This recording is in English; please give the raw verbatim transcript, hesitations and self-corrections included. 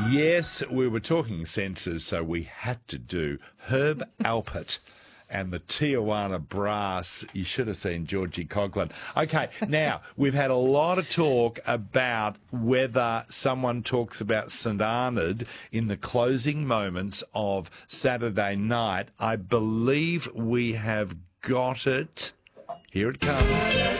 Yes, we were talking senses, so we had to do Herb Alpert and the Tijuana Brass. You should have seen Georgie Coughlin. Okay, now, we've had a lot of talk about whether someone talks about St Arnaud in the closing moments of Saturday night. I believe we have got it. Here it comes.